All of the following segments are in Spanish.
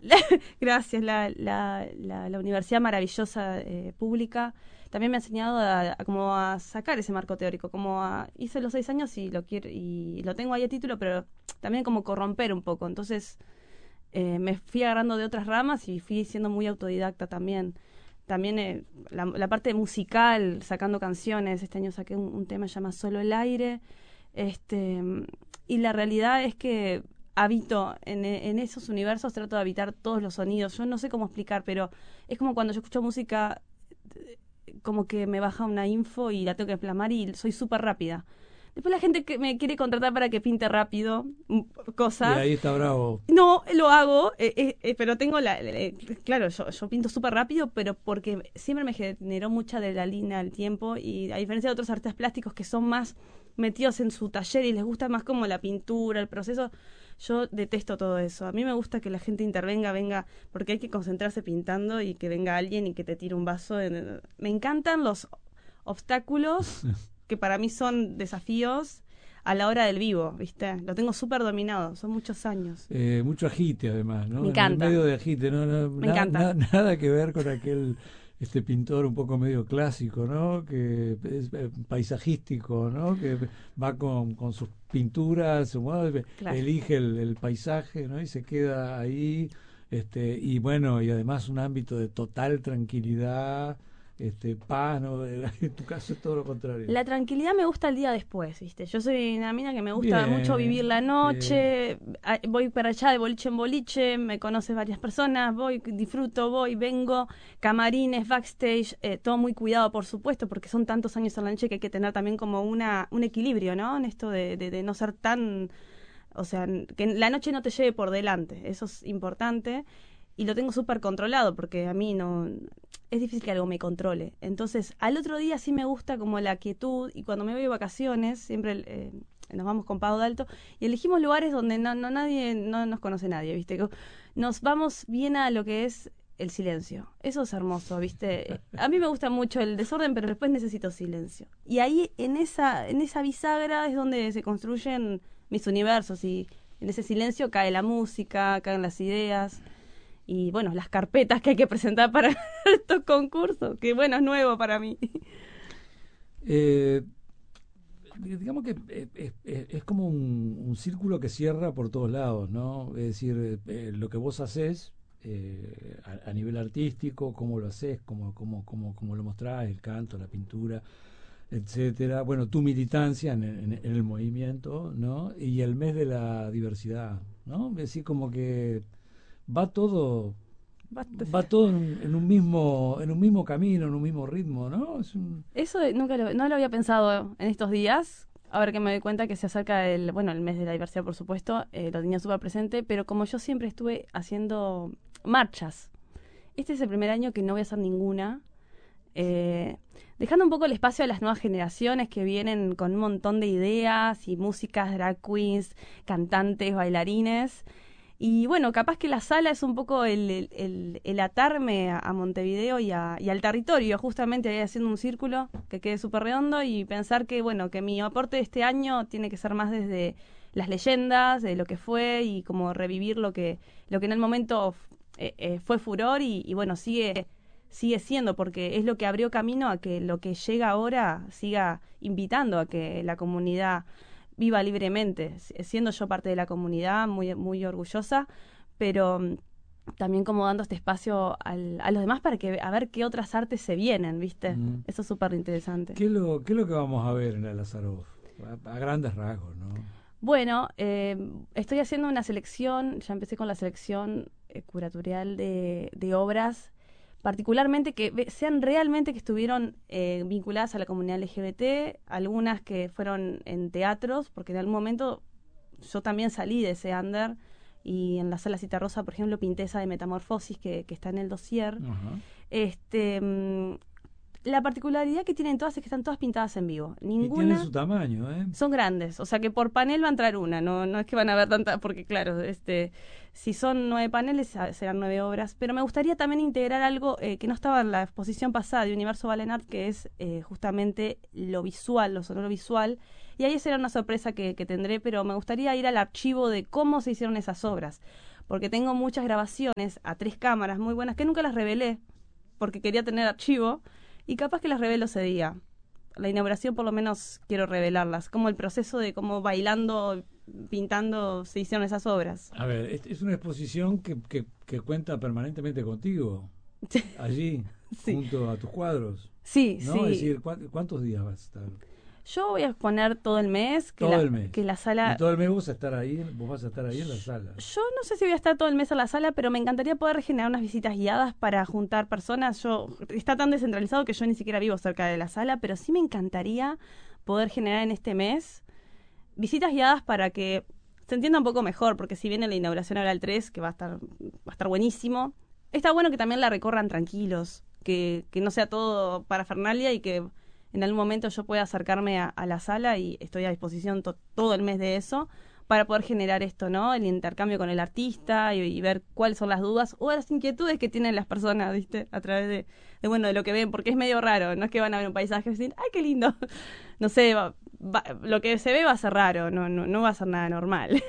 Gracias, la universidad maravillosa pública también me ha enseñado como a sacar ese marco teórico, hice los 6 años y lo quiero y lo tengo ahí a título, pero también como corromper un poco. Entonces me fui agarrando de otras ramas y fui siendo muy autodidacta también. También la parte musical, sacando canciones. Este año saqué un tema que se llama Solo el aire. Y la realidad es que habito en esos universos, trato de habitar todos los sonidos. Yo no sé cómo explicar, pero es como cuando yo escucho música, como que me baja una info y la tengo que plasmar y soy súper rápida. Después la gente que me quiere contratar para que pinte rápido Y cosas. ahí está bravo. No, lo hago, pero tengo claro, yo pinto súper rápido, pero porque siempre me generó mucha de la línea del tiempo y a diferencia de otros artistas plásticos que son más metidos en su taller y les gusta más como la pintura, el proceso, yo detesto todo eso. A mí me gusta que la gente venga, porque hay que concentrarse pintando y que venga alguien y que te tire un vaso. Me encantan los obstáculos que para mí son desafíos a la hora del vivo, ¿viste? Lo tengo súper dominado, son muchos años. Mucho agite además, ¿no? Me encanta. En el medio de agite, Me encanta. Nada que ver con aquel pintor un poco medio clásico, ¿no? Que es paisajístico, ¿no? Que va con sus pinturas, Claro. elige el paisaje, ¿no? Y se queda ahí, y bueno, y además un ámbito de total tranquilidad, paz, ¿no? En tu caso es todo lo contrario. La tranquilidad me gusta el día después, ¿viste? Yo soy una mina que me gusta mucho vivir Bien, la bien. noche, voy para allá de boliche en boliche, me conoces varias personas, voy, disfruto, voy, vengo, camarines, backstage, todo muy cuidado, por supuesto, porque son tantos años en la noche que hay que tener también como un equilibrio, ¿no? En esto de no ser tan... O sea, que la noche no te lleve por delante, eso es importante. Y lo tengo súper controlado porque a mí no... Es difícil que algo me controle. Entonces, al otro día sí me gusta como la quietud y cuando me voy de vacaciones, siempre nos vamos con Pau D'Alto y elegimos lugares donde nadie, no nos conoce nadie, ¿viste? Nos vamos bien a lo que es el silencio. Eso es hermoso, ¿viste? A mí me gusta mucho el desorden, pero después necesito silencio. Y ahí, en esa bisagra es donde se construyen mis universos y en ese silencio cae la música, caen las ideas y bueno, las carpetas que hay que presentar para estos concursos, que bueno, es nuevo para mí. Eh, digamos que es como un círculo que cierra por todos lados, ¿no? Es decir, lo que vos haces a nivel artístico, cómo lo haces, cómo lo mostrás, el canto, la pintura, etcétera. Bueno, tu militancia en el movimiento, ¿no? Y el mes de la diversidad, ¿no? Es decir, como que va todo Basta. va todo en un mismo camino, en un mismo ritmo, ¿no? Eso no lo había pensado en estos días. A ver que me doy cuenta que se acerca el mes de la diversidad, por supuesto, lo tenía súper presente, pero como yo siempre estuve haciendo marchas, este es el primer año que no voy a hacer ninguna, eh, dejando un poco el espacio a las nuevas generaciones que vienen con un montón de ideas y músicas, drag queens, cantantes, bailarines. Y bueno, capaz que la sala es un poco el atarme a Montevideo y al territorio, justamente ahí haciendo un círculo que quede súper redondo y pensar que, bueno, que mi aporte de este año tiene que ser más desde las leyendas, de lo que fue y como revivir lo que en el momento fue furor y bueno, sigue siendo, porque es lo que abrió camino a que lo que llega ahora siga invitando a que la comunidad viva libremente, siendo yo parte de la comunidad, muy, muy orgullosa, pero también como dando este espacio a los demás para que a ver qué otras artes se vienen, ¿viste? Mm. Eso es súper interesante. ¿Qué es lo que vamos a ver en el Lazaroff? A grandes rasgos, ¿no? Bueno, estoy haciendo una selección, ya empecé con la selección curatorial de obras, particularmente que sean realmente que estuvieron vinculadas a la comunidad LGBT, algunas que fueron en teatros, porque en algún momento yo también salí de ese under y en la sala Citarrosa, por ejemplo, pinté esa de Metamorfosis que está en el dossier. Ajá. Este, la particularidad que tienen todas es que están todas pintadas en vivo. Y tienen Ninguna su tamaño, ¿eh? son grandes, o sea que por panel va a entrar una, no es que van a haber tantas, porque claro, si son 9 paneles serán 9 obras, pero me gustaría también integrar algo que no estaba en la exposición pasada de Universo Balenart, que es justamente lo visual, lo sonoro visual, y ahí será una sorpresa que tendré, pero me gustaría ir al archivo de cómo se hicieron esas obras, porque tengo muchas grabaciones a 3 cámaras muy buenas que nunca las revelé, porque quería tener archivo, y capaz que las revelo ese día. La inauguración por lo menos quiero revelarlas, como el proceso de cómo bailando, pintando se hicieron esas obras. A ver, es una exposición que cuenta permanentemente contigo, allí, Sí. junto a tus cuadros, Sí, ¿no? sí. Es decir, ¿cuántos días vas a estar? Yo voy a exponer todo el mes, Todo el mes. que la sala... Y todo el mes vos vas a estar ahí en la sala. Yo no sé si voy a estar todo el mes en la sala, pero me encantaría poder generar unas visitas guiadas para juntar personas. Está tan descentralizado que yo ni siquiera vivo cerca de la sala, pero sí me encantaría poder generar en este mes visitas guiadas para que se entienda un poco mejor, porque si viene la inauguración ahora el 3, que va a estar buenísimo, está bueno que también la recorran tranquilos, que no sea todo parafernalia y que en algún momento yo pueda acercarme a la sala, y estoy a disposición todo el mes de eso, para poder generar esto, ¿no? El intercambio con el artista y ver cuáles son las dudas o las inquietudes que tienen las personas, ¿viste? A través de lo que ven, porque es medio raro, no es que van a ver un paisaje y dicen, ¡ay, qué lindo! No sé, lo que se ve va a ser raro, no va a ser nada normal.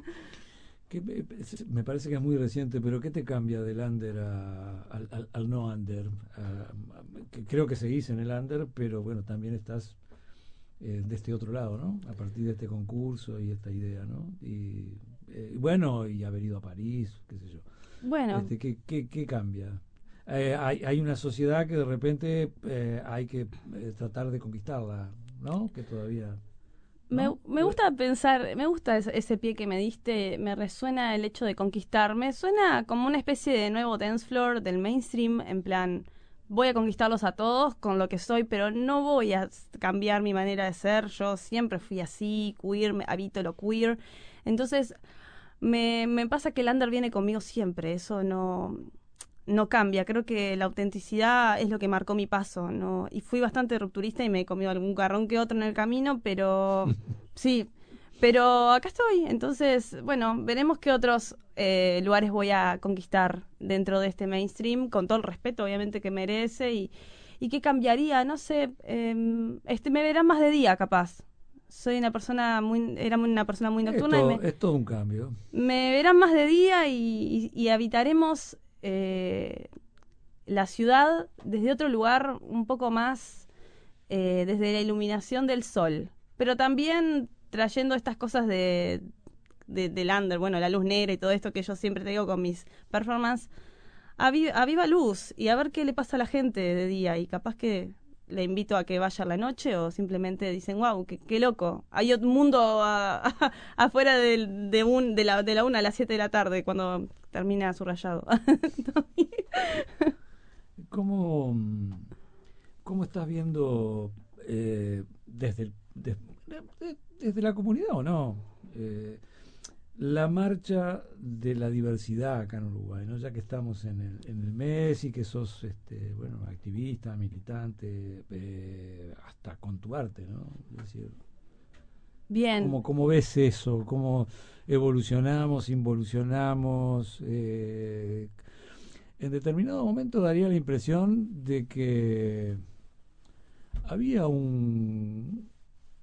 Me parece que es muy reciente, pero ¿qué te cambia del under al no under? Que creo que seguís en el under, pero bueno, también estás de este otro lado, ¿no? A partir de este concurso y esta idea, ¿no? Y bueno, y haber ido a París, qué sé yo. Bueno, ¿Qué cambia? Hay una sociedad que de repente hay que tratar de conquistarla, ¿no? Que todavía... ¿no? me gusta pensar, me gusta ese pie que me diste, me resuena el hecho de conquistar, me suena como una especie de nuevo dance floor del mainstream, en plan, voy a conquistarlos a todos con lo que soy, pero no voy a cambiar mi manera de ser, yo siempre fui así, queer, habito lo queer, entonces me pasa que el under viene conmigo siempre, eso no cambia, creo que la autenticidad es lo que marcó mi paso, ¿no? Y fui bastante rupturista y me he comido algún garrón que otro en el camino, pero sí, pero acá estoy, entonces, bueno, veremos qué otros lugares voy a conquistar dentro de este mainstream, con todo el respeto obviamente que merece, y qué cambiaría, no sé, me verán más de día capaz. Soy una persona era una persona muy nocturna Es todo un cambio. me verán más de día y habitaremos la ciudad desde otro lugar un poco más desde la iluminación del sol, pero también trayendo estas cosas del under, bueno, la luz negra y todo esto que yo siempre te digo con mis performances, a viva luz y a ver qué le pasa a la gente de día, y capaz que le invito a que vaya a la noche o simplemente dicen, wow, qué loco, hay otro mundo afuera de la 1 a las 7 de la tarde cuando termina su rayado. ¿Cómo, cómo estás viendo desde la comunidad o no? La marcha de la diversidad acá en Uruguay, ¿no? Ya que estamos en el mes y que sos bueno, activista, militante, hasta con tu arte, ¿no? Es decir, Bien. ¿cómo ves eso? ¿Cómo evolucionamos, involucionamos? En determinado momento daría la impresión de que había un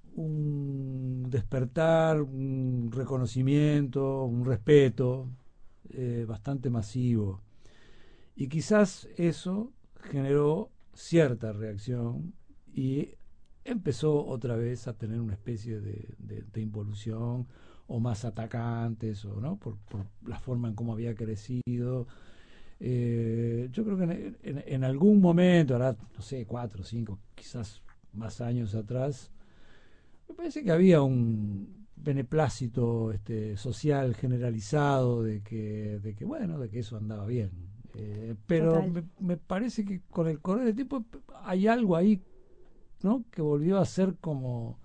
despertar, un reconocimiento, un respeto bastante masivo. Y quizás eso generó cierta reacción y empezó otra vez a tener una especie de involución o más atacantes, o no por la forma en cómo había crecido. Yo creo que en algún momento, ahora no sé, 4, 5, quizás más años atrás, me parece que había un beneplácito social generalizado de que bueno, de que eso andaba bien. Pero me parece que con el correr del tiempo hay algo ahí, ¿no? Que volvió a ser como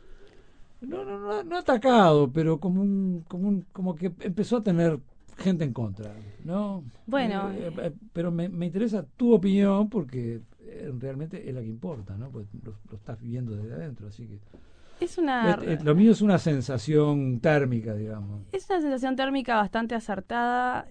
no atacado, pero como que empezó a tener gente en contra, ¿no? Bueno, Pero me interesa tu opinión porque realmente es la que importa, ¿no? Pues lo estás viviendo desde adentro, así que es una lo mío es una sensación térmica, digamos. es una sensación térmica bastante acertada.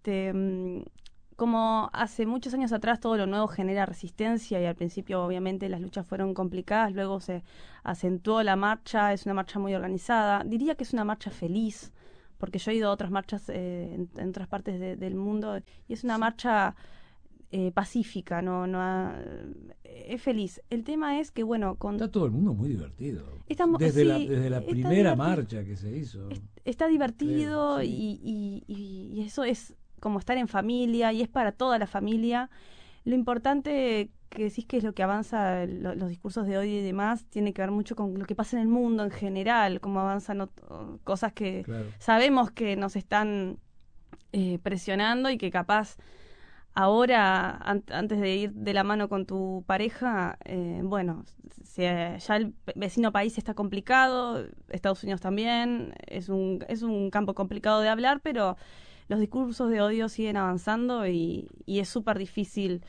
Como hace muchos años atrás todo lo nuevo genera resistencia, y al principio obviamente las luchas fueron complicadas, luego se acentuó la marcha, es una marcha muy organizada, diría que es una marcha feliz, porque yo he ido a otras marchas en otras partes del mundo, y es una marcha pacífica, es feliz. El tema es que, bueno, está todo el mundo muy divertido. Desde la primera divertido. Marcha que se hizo. Está divertido, creo, sí. y eso es como estar en familia, y es para toda la familia. Lo importante que decís que es lo que avanza los discursos de odio y demás, tiene que ver mucho con lo que pasa en el mundo en general, cómo avanzan cosas que sabemos que nos están presionando, y que capaz ahora, antes de ir de la mano con tu pareja, bueno, ya el vecino país está complicado, Estados Unidos también, es un campo complicado de hablar, pero los discursos de odio siguen avanzando, y es súper difícil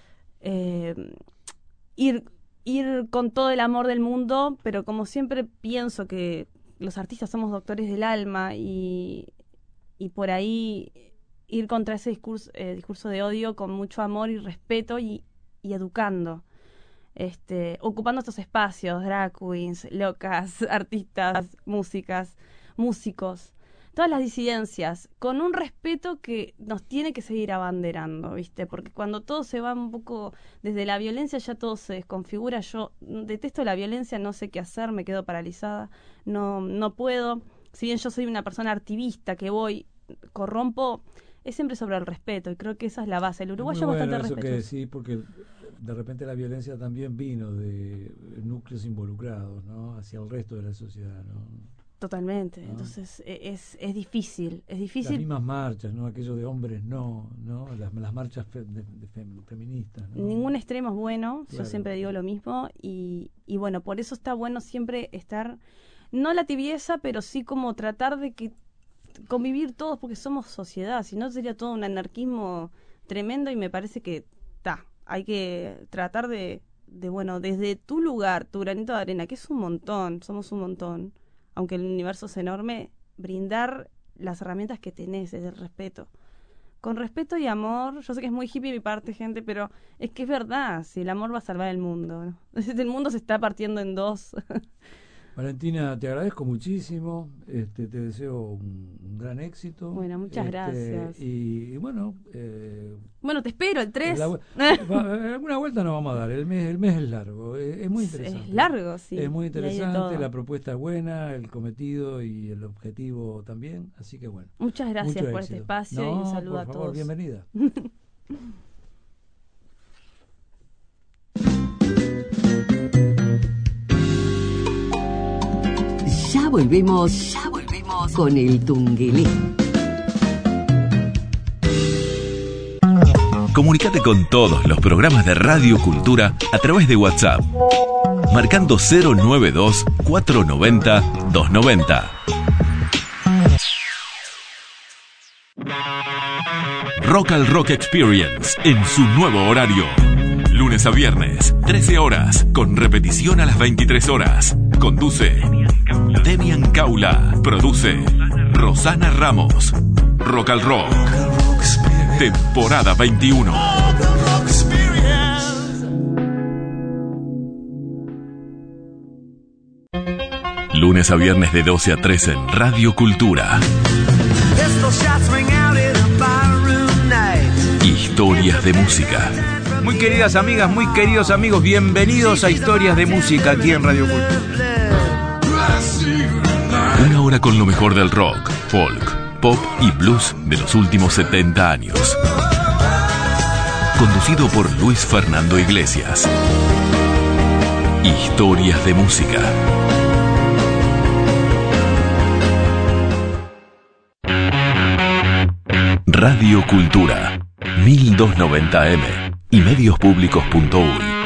ir con todo el amor del mundo, pero como siempre pienso que los artistas somos doctores del alma, y por ahí ir contra ese discurso de odio con mucho amor y respeto, y educando, ocupando estos espacios, drag queens, locas, artistas, músicos, todas las disidencias, con un respeto que nos tiene que seguir abanderando, ¿viste? Porque cuando todo se va un poco desde la violencia, ya todo se desconfigura. Yo detesto la violencia, no sé qué hacer, me quedo paralizada, no puedo. Si bien yo soy una persona activista que corrompo, es siempre sobre el respeto, y creo que esa es la base. El uruguayo es bastante respetuoso. Sí, porque de repente la violencia también vino de núcleos involucrados, ¿no? Hacia el resto de la sociedad, ¿no? Totalmente, ¿no? Entonces es difícil. Las mismas marchas, ¿no? Aquello de hombres no, las marchas feministas, ¿no? Ningún extremo es bueno, claro. Yo siempre digo lo mismo, y bueno, por eso está bueno siempre estar, no la tibieza, pero sí como tratar de que convivir todos, porque somos sociedad, si no sería todo un anarquismo tremendo, y me parece que hay que tratar de bueno, desde tu lugar, tu granito de arena, que es un montón, somos un montón, aunque el universo es enorme, brindar las herramientas que tenés desde el respeto. Con respeto y amor, yo sé que es muy hippie de mi parte, gente, pero es que es verdad, si el amor va a salvar el mundo, ¿no? El mundo se está partiendo en dos. Valentina, te agradezco muchísimo, te deseo un gran éxito. Bueno, muchas gracias. Y bueno... bueno, te espero el 3. Alguna vuelta nos vamos a dar, el mes es largo, es muy interesante. Es largo, sí. Es muy interesante, la propuesta es buena, el cometido y el objetivo también, así que bueno. Muchas gracias por este espacio, y un saludo a todos. Por favor, bienvenida. Ya volvemos con el Tungelé. Comunicate con todos los programas de Radio Cultura a través de WhatsApp, marcando 092-490-290. Rock al Rock Experience en su nuevo horario. Lunes a viernes, 13 horas, con repetición a las 23 horas. Conduce Demian Caula. Produce Rosana Ramos. Rock al Rock. Temporada 21. Lunes a viernes de 12 a 13 en Radio Cultura. Historias de música. Muy queridas amigas, muy queridos amigos, bienvenidos a Historias de Música aquí en Radio Cultura. Una hora con lo mejor del rock, folk, pop y blues de los últimos 70 años. Conducido por Luis Fernando Iglesias. Historias de música. Radio Cultura, 1290 AM y mediospublicos.uy.